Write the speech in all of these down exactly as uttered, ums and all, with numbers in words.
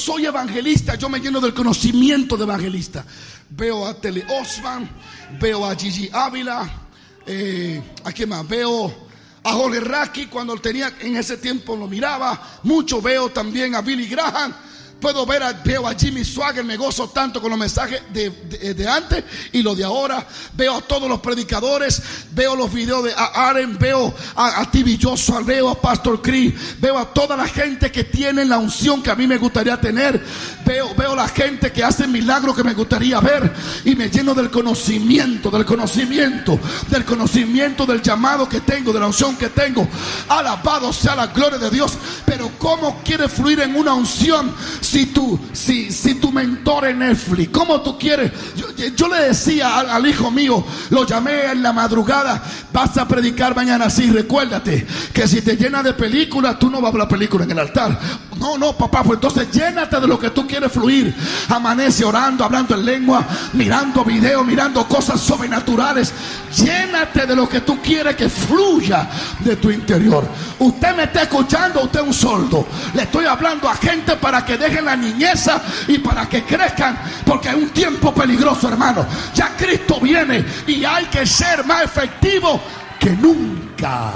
soy evangelista, yo me lleno del conocimiento de evangelista. Veo a Tele Osman, veo a Gigi Ávila, eh, ¿a quién más? Veo a Jorge Raki cuando tenía, en ese tiempo lo miraba mucho. Veo también a Billy Graham. Puedo ver a, veo a Jimmy Swagger, me gozo tanto con los mensajes de, de, de antes y los de ahora. Veo a todos los predicadores, veo los videos de Aaron, veo a, a T V Joshua, veo a Pastor Chris, veo a toda la gente que tiene la unción que a mí me gustaría tener. Veo, veo a la gente que hace milagros que me gustaría ver, y me lleno del conocimiento, del conocimiento, del conocimiento del llamado que tengo, de la unción que tengo. Alabado sea la gloria de Dios. Pero ¿cómo quieres fluir en una unción si tú, si, si tu mentor es Netflix? ¿Cómo tú quieres? Yo, yo le decía al, al hijo mío, lo llamé en la madrugada: vas a predicar mañana. Sí, recuérdate que si te llenas de películas, tú no vas a ver la película en el altar. No, no, papá, pues entonces llénate de lo que tú quieres fluir. Amanece orando, hablando en lengua, mirando videos, mirando cosas sobrenaturales. Llénate de lo que tú quieres que fluya de tu interior. Usted me está escuchando, usted es un sordo. Le estoy hablando a gente para que dejen la niñeza y para que crezcan, porque es un tiempo peligroso, hermano. Ya Cristo viene y hay que ser más efectivo que nunca,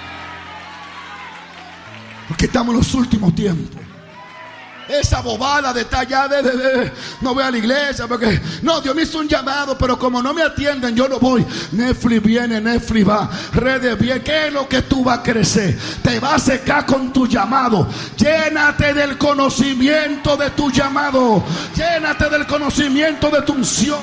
porque estamos en los últimos tiempos. Esa bobada de estar allá de, de, de, no voy a la iglesia porque no, Dios me hizo un llamado, pero como no me atienden, yo no voy. Netflix viene, Netflix va, redes bien. ¿Qué es lo que tú vas a crecer? Te vas a secar con tu llamado. Llénate del conocimiento de tu llamado. Llénate del conocimiento de tu unción.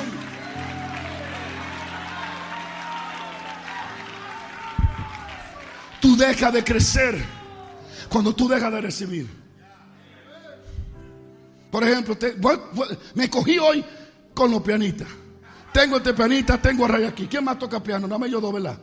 Tú dejas de crecer cuando tú dejas de recibir. Por ejemplo, te, voy, voy, me cogí hoy con los pianistas. Tengo este pianista, tengo a Ray aquí. ¿Quién más toca piano? Dame yo dos, ¿verdad?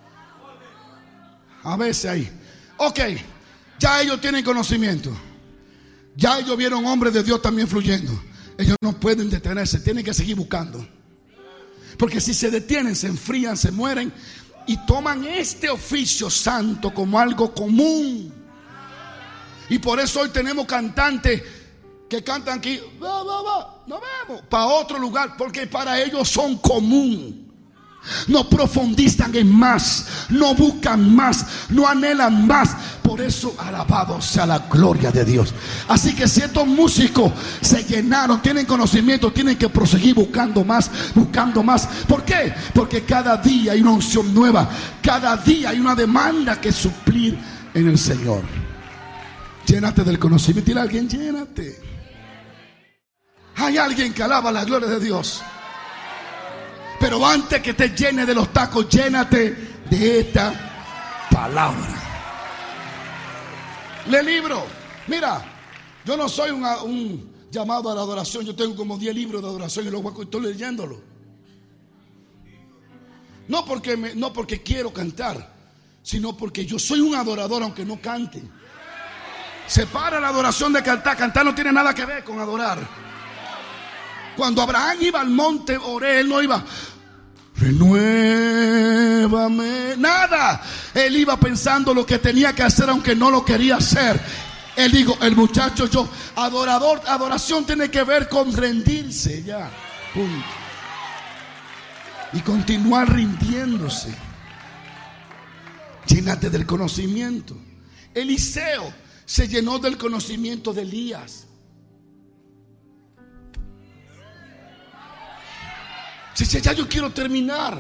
A veces ahí. Ok, ya ellos tienen conocimiento. Ya ellos vieron hombres de Dios también fluyendo. Ellos no pueden detenerse, tienen que seguir buscando. Porque si se detienen, se enfrían, se mueren y toman este oficio santo como algo común. Y por eso hoy tenemos cantantes que cantan aquí, va, va, va, nos vemos, para otro lugar, porque para ellos son común. No profundizan en más, no buscan más, no anhelan más. Por eso, alabado sea la gloria de Dios. Así que si estos músicos se llenaron, tienen conocimiento, tienen que proseguir buscando más, buscando más. ¿Por qué? Porque cada día hay una unción nueva, cada día hay una demanda que suplir en el Señor. Llénate del conocimiento. Dile a alguien, llénate. Hay alguien que alaba la gloria de Dios. Pero antes que te llene de los tacos, llénate de esta palabra. Lee libro. Mira, yo no soy una, un llamado a la adoración. Yo tengo como diez libros de adoración y los voy, estoy leyéndolo. No porque, me, no porque quiero cantar, sino porque yo soy un adorador aunque no cante. Separa la adoración de cantar. Cantar no tiene nada que ver con adorar. Cuando Abraham iba al monte, oré, él no iba, renuévame, nada. Él iba pensando lo que tenía que hacer aunque no lo quería hacer. Él dijo, el muchacho, yo, adorador, adoración tiene que ver con rendirse ya, punto. Y continuar rindiéndose. Llénate del conocimiento. Eliseo se llenó del conocimiento de Elías. Dice, ya yo quiero terminar.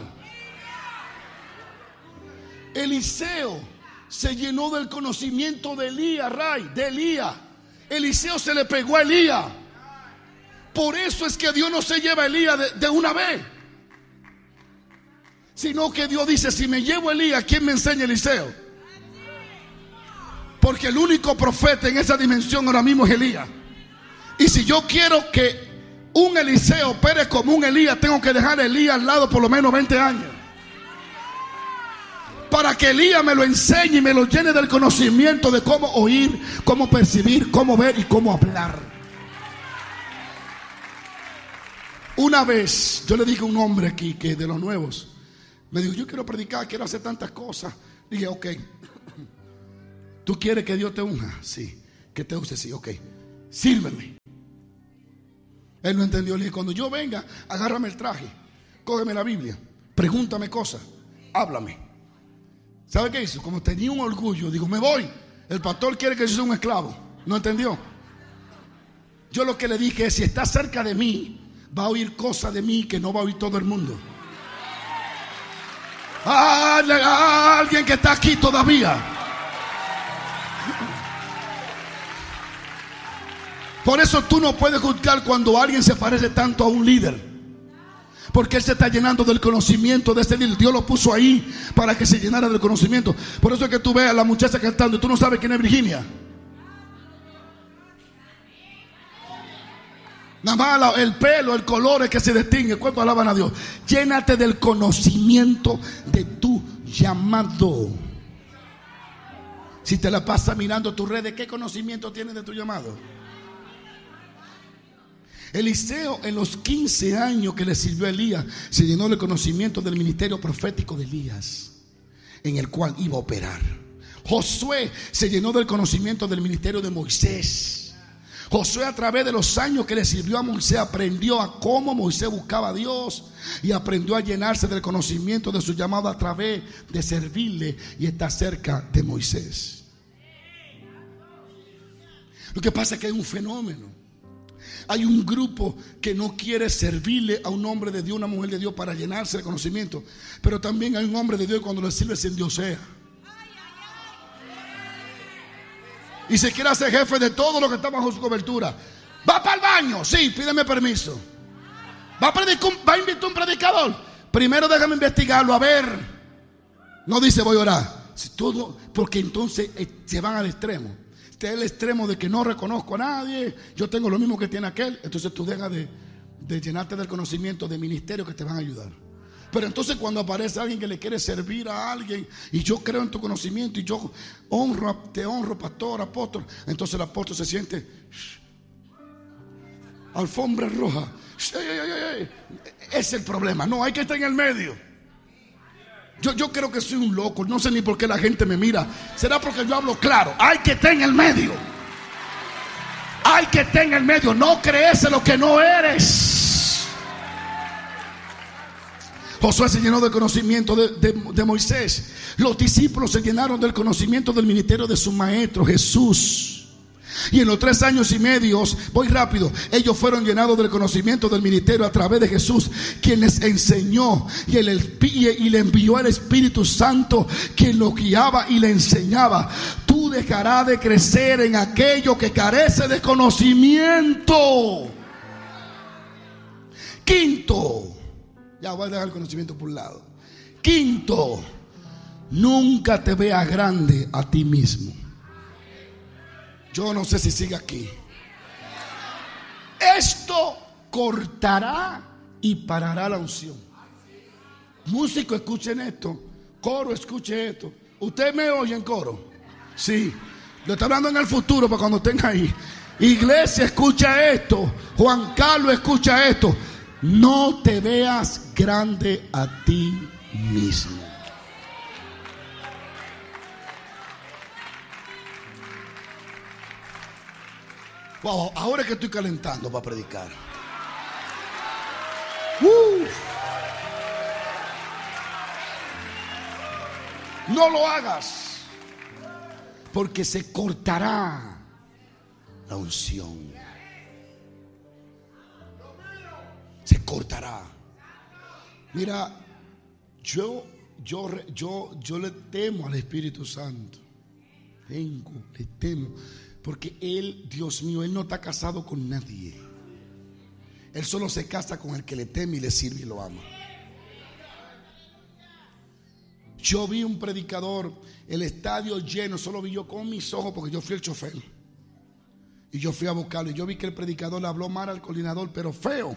Eliseo se llenó del conocimiento de Elías, Ray, de Elías. Eliseo se le pegó a Elías. Por eso es que Dios no se lleva a Elías de, de una vez, sino que Dios dice, si me llevo a Elías, ¿quién me enseña a Eliseo? Porque el único profeta en esa dimensión ahora mismo es Elías. Y si yo quiero que un Eliseo opere como un Elías, tengo que dejar a Elías al lado por lo menos veinte años, para que Elías me lo enseñe y me lo llene del conocimiento de cómo oír, cómo percibir, cómo ver y cómo hablar. Una vez yo le dije a un hombre aquí que de los nuevos, me dijo, yo quiero predicar, quiero hacer tantas cosas. Dije, ok, ¿tú quieres que Dios te unja? Sí. Que te use, sí, ok. Sírveme. Él no entendió. Le dije, cuando yo venga, agárrame el traje, cógeme la Biblia, pregúntame cosas, háblame. ¿Sabe qué hizo? Como tenía un orgullo, digo, me voy. El pastor quiere que yo sea un esclavo. ¿No entendió? Yo lo que le dije es, si está cerca de mí, va a oír cosas de mí que no va a oír todo el mundo. Ah, ah, alguien que está aquí todavía. Por eso tú no puedes juzgar cuando alguien se parece tanto a un líder, porque él se está llenando del conocimiento de ese líder. Dios lo puso ahí para que se llenara del conocimiento. Por eso es que tú ves a la muchacha cantando y tú no sabes quién es Virginia. Nada más el pelo, el color es que se distingue. ¿Cuánto alaban a Dios? Llénate del conocimiento de tu llamado. Si te la pasas mirando tus redes, ¿qué conocimiento tienes de tu llamado? Eliseo, en los quince años que le sirvió a Elías, se llenó del conocimiento del ministerio profético de Elías, en el cual iba a operar. Josué se llenó del conocimiento del ministerio de Moisés. Josué, a través de los años que le sirvió a Moisés, aprendió a cómo Moisés buscaba a Dios y aprendió a llenarse del conocimiento de su llamado a través de servirle y estar cerca de Moisés. Lo que pasa es que hay un fenómeno. Hay un grupo que no quiere servirle a un hombre de Dios, una mujer de Dios, para llenarse de conocimiento. Pero también hay un hombre de Dios y cuando le sirve se endiosea. Y se quiere hacer jefe de todo lo que está bajo su cobertura. ¿Va para el baño? Sí, pídeme permiso. ¿Va a, predicar, ¿Va a invitar un predicador? Primero déjame investigarlo, a ver. No dice voy a orar. Si todo, porque entonces eh, se van al extremo. Este es el extremo de que no reconozco a nadie. Yo tengo lo mismo que tiene aquel. Entonces tú dejas de, de llenarte del conocimiento de ministerios que te van a ayudar. Pero entonces cuando aparece alguien que le quiere servir a alguien y yo creo en tu conocimiento y yo honro, te honro, pastor, apóstol, entonces el apóstol se siente shh, alfombra roja. Shh, ay, ay, ay. Es el problema. No, hay que estar en el medio. Yo, yo creo que soy un loco. No sé ni por qué la gente me mira. Será porque yo hablo claro. Hay que estar en el medio. Hay que estar en el medio. No crees lo que no eres. Josué se llenó del conocimiento de, de, de Moisés. Los discípulos se llenaron del conocimiento del ministerio de su maestro Jesús. Y en los tres años y medio, voy rápido, ellos fueron llenados del conocimiento del ministerio a través de Jesús, quien les enseñó y, el, y le envió al Espíritu Santo, quien los guiaba y le enseñaba. Tú dejarás de crecer en aquello que carece de conocimiento. Quinto, ya voy a dejar el conocimiento por un lado. Quinto, nunca te veas grande a ti mismo. Yo no sé si sigue aquí. Esto cortará y parará la unción. Músico, escuchen esto. Coro, escuche esto. ¿Usted me oye en coro? Sí. Lo está hablando en el futuro para cuando estén ahí. Iglesia, escucha esto. Juan Carlos, escucha esto. No te veas grande a ti mismo. Wow, ahora es que estoy calentando para predicar. Uh. No lo hagas, porque se cortará la unción. Se cortará. Mira, yo, yo, yo, yo le temo al Espíritu Santo. Tengo, le temo. Porque Él, Dios mío, Él no está casado con nadie. Él solo se casa con el que le teme y le sirve y lo ama. Yo vi un predicador, el estadio lleno, solo vi yo con mis ojos porque yo fui el chofer. Y yo fui a buscarlo y yo vi que el predicador le habló mal al coordinador, pero feo.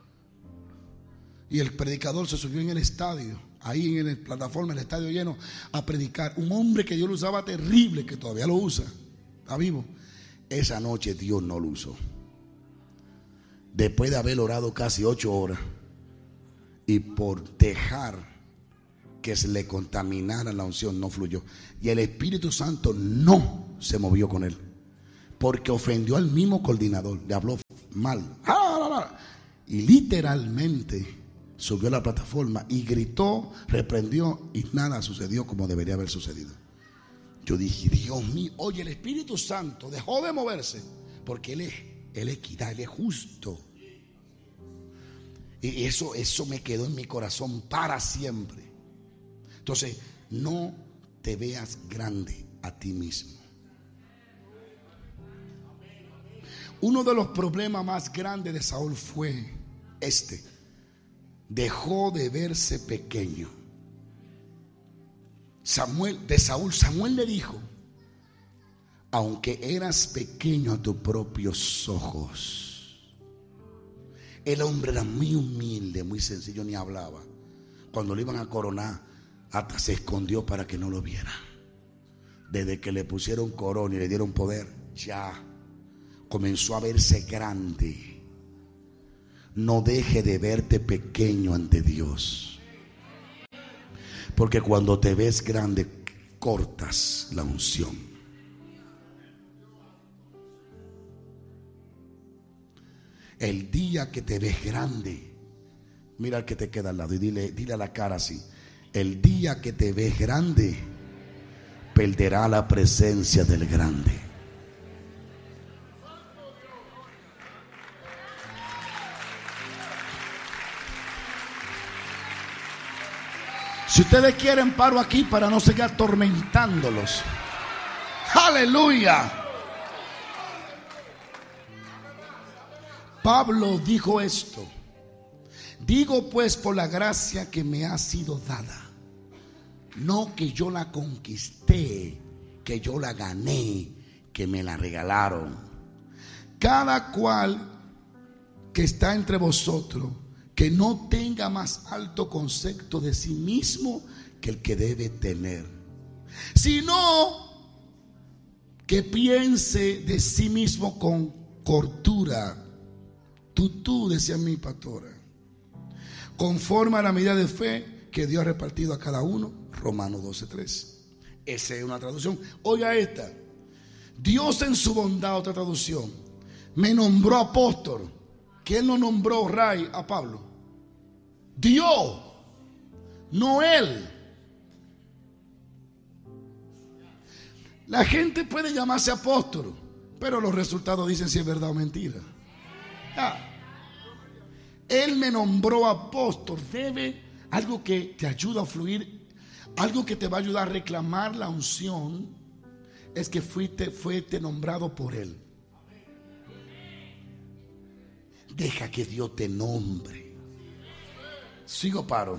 Y el predicador se subió en el estadio, ahí en la plataforma, el estadio lleno, a predicar. Un hombre que Dios lo usaba terrible, que todavía lo usa. Está vivo. Esa noche Dios no lo usó. Después de haber orado casi ocho horas y por dejar que se le contaminara la unción, no fluyó. Y el Espíritu Santo no se movió con él, porque ofendió al mismo coordinador. Le habló mal. para. Y literalmente subió a la plataforma y gritó, reprendió, y nada sucedió como debería haber sucedido. Yo dije, Dios mío, oye, el Espíritu Santo dejó de moverse porque Él es, Él es equidad, Él es justo. Y eso, eso me quedó en mi corazón para siempre. Entonces, no te veas grande a ti mismo. Uno de los problemas más grandes de Saúl fue este: dejó de verse pequeño. Samuel, de Saúl, Samuel le dijo: aunque eras pequeño a tus propios ojos. El hombre era muy humilde, muy sencillo, ni hablaba. Cuando lo iban a coronar, hasta se escondió para que no lo vieran. Desde que le pusieron corona y le dieron poder, ya comenzó a verse grande. No deje de verte pequeño ante Dios, porque cuando te ves grande cortas la unción. El día que te ves grande, mira al que te queda al lado y dile, dile a la cara así: el día que te ves grande, perderá la presencia del grande. Si ustedes quieren, paro aquí para no seguir atormentándolos. Aleluya. Pablo dijo esto: digo pues por la gracia que me ha sido dada, no que yo la conquisté, que yo la gané, que me la regalaron. Cada cual que está entre vosotros, que no tenga más alto concepto de sí mismo que el que debe tener, sino que piense de sí mismo con cordura. Tú, tú, decía mi pastora, conforme a la medida de fe que Dios ha repartido a cada uno. Romanos doce tres. Esa es una traducción. Oiga esta: Dios en su bondad, otra traducción, me nombró apóstol. ¿Quién no nombró Ray a Pablo? Dios, no él. La gente puede llamarse apóstol, pero los resultados dicen si es verdad o mentira. Ah, él me nombró apóstol. Debe algo que te ayuda a fluir, algo que te va a ayudar a reclamar la unción, es que fuiste, fuiste nombrado por él. Deja que Dios te nombre. Sigo, paro.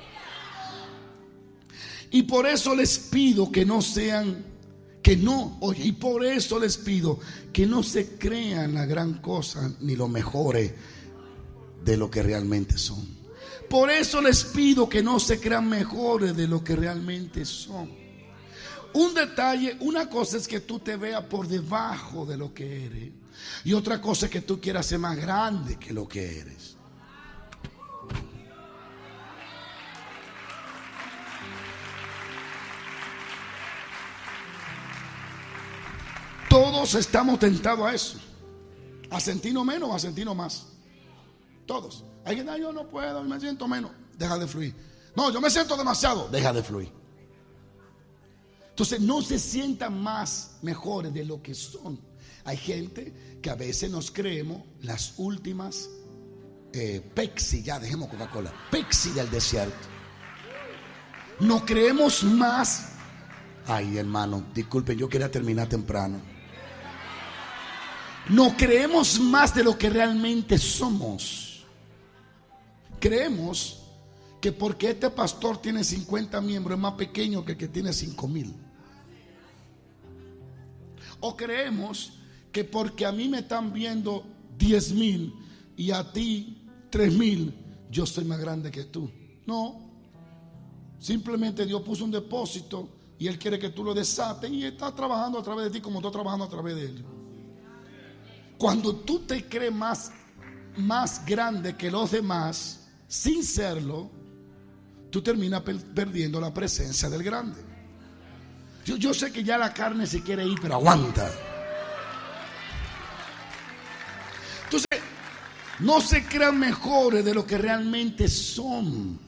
Y por eso les pido que no sean, que no, oye, y por eso les pido que no se crean la gran cosa ni lo mejores de lo que realmente son. Por eso les pido que no se crean mejores de lo que realmente son. Un detalle, una cosa es que tú te veas por debajo de lo que eres, y otra cosa es que tú quieras ser más grande que lo que eres. Todos estamos tentados a eso, a sentirnos menos o a sentirnos más. Todos. Hay que, yo no puedo, me siento menos. Deja de fluir. No, yo me siento demasiado. Deja de fluir. Entonces no se sientan más mejores de lo que son. Hay gente que a veces nos creemos las últimas eh, Pepsi, ya dejemos Coca-Cola, Pepsi del desierto. Nos creemos más. Ay, hermano, disculpen, yo quería terminar temprano. Nos creemos más de lo que realmente somos. Creemos que porque este pastor tiene cincuenta miembros es más pequeño que el que tiene cinco mil. O creemos que porque a mí me están viendo diez mil y a ti tres mil, yo soy más grande que tú. No, simplemente Dios puso un depósito y Él quiere que tú lo desates, y está trabajando a través de ti como está trabajando a través de Él. Cuando tú te crees más, más grande que los demás, sin serlo, tú terminas per- perdiendo la presencia del grande. Yo, yo sé que ya la carne se quiere ir, pero aguanta. Entonces, No se crean mejores de lo que realmente son.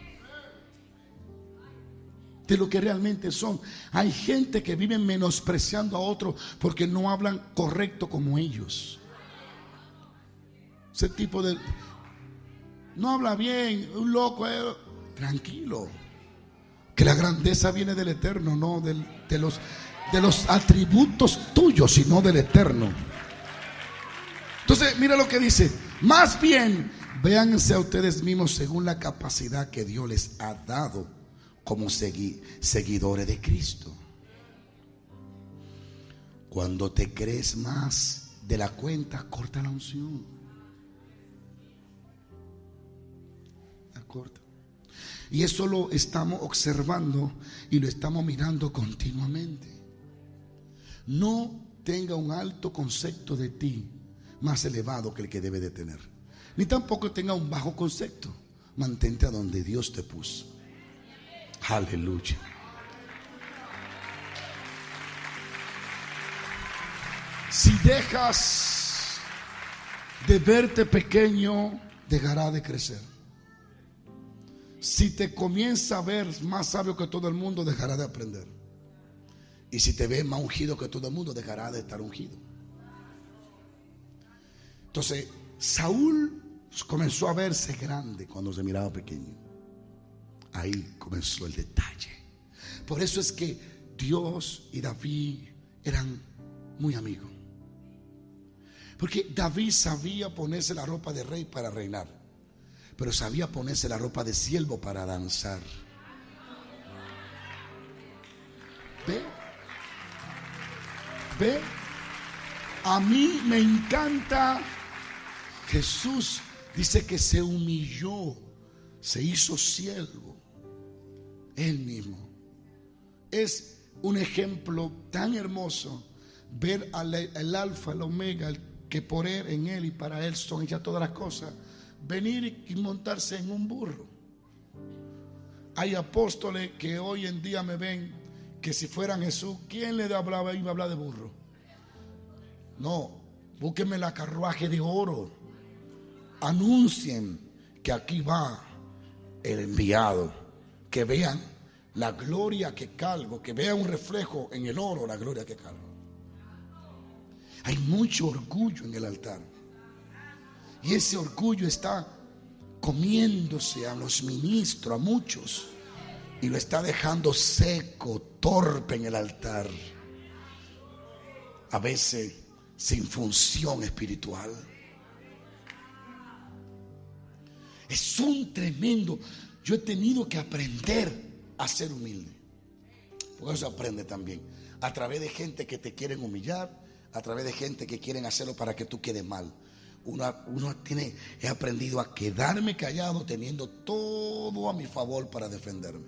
De lo que realmente son. Hay gente que vive menospreciando a otros porque no hablan correcto como ellos. Ese tipo de... No habla bien, un loco. Eh. Tranquilo. Que la grandeza viene del Eterno, no del, de, los, de los atributos tuyos, sino del Eterno. Entonces, mira lo que dice. Más bien, véanse a ustedes mismos según la capacidad que Dios les ha dado como segui, seguidores de Cristo. Cuando te crees más de la cuenta, corta la unción. La corta. Y eso lo estamos observando y lo estamos mirando continuamente. No tenga un alto concepto de ti más elevado que el que debe de tener, ni tampoco tenga un bajo concepto. Mantente a donde Dios te puso. Aleluya. Si dejas de verte pequeño, dejará de crecer. Si te comienza a ver más sabio que todo el mundo, dejará de aprender. Y si te ves más ungido que todo el mundo, dejará de estar ungido. Entonces, Saúl comenzó a verse grande cuando se miraba pequeño. Ahí comenzó el detalle. Por eso es que Dios y David eran muy amigos. Porque David sabía ponerse la ropa de rey para reinar, pero sabía ponerse la ropa de siervo para danzar. ¿Ve? ¿Ve? A mí me encanta. Jesús dice que se humilló, se hizo siervo, él mismo. Es un ejemplo tan hermoso ver al el alfa, el omega, el que por él, en él y para él son hechas todas las cosas, venir y montarse en un burro. Hay apóstoles que hoy en día me ven que si fueran Jesús, ¿quién le hablaba? Iba a hablar de burro. No, búsquenme la carruaje de oro. Anuncien que aquí va el enviado. Que vean la gloria que cargo, que vean un reflejo en el oro, la gloria que cargo. Hay mucho orgullo en el altar. Y ese orgullo está comiéndose a los ministros, a muchos, y lo está dejando seco, torpe en el altar. A veces sin función espiritual. Es un tremendo. Yo he tenido que aprender a ser humilde. Porque eso se aprende también a través de gente que te quieren humillar, a través de gente que quieren hacerlo para que tú quedes mal. Uno, uno tiene, he aprendido a quedarme callado teniendo todo a mi favor para defenderme.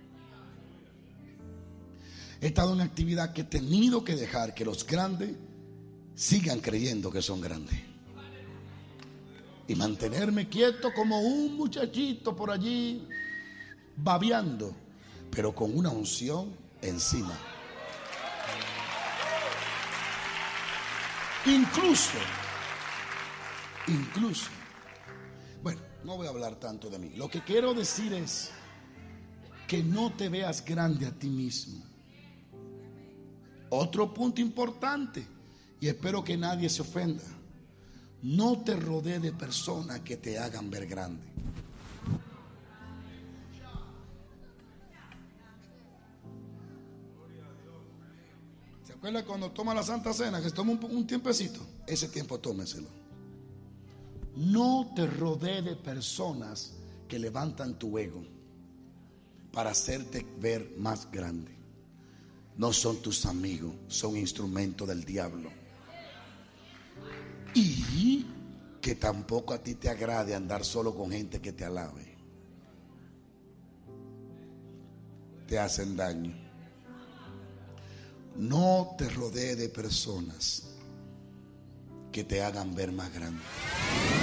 He estado en una actividad que he tenido que dejar que los grandes sigan creyendo que son grandes. Y mantenerme quieto como un muchachito por allí, babeando, pero con una unción encima. Incluso, incluso, bueno, no voy a hablar tanto de mí. Lo que quiero decir es que no te veas grande a ti mismo. Otro punto importante, y espero que nadie se ofenda: no te rodees de personas que te hagan ver grande. ¿Se acuerda cuando toma la Santa Cena, que se toma un, un tiempecito? Ese tiempo tómeselo. No te rodees de personas que levantan tu ego para hacerte ver más grande. No son tus amigos, son instrumentos del diablo. Y que tampoco a ti te agrade andar solo con gente que te alabe. Te hacen daño. No te rodees de personas que te hagan ver más grande.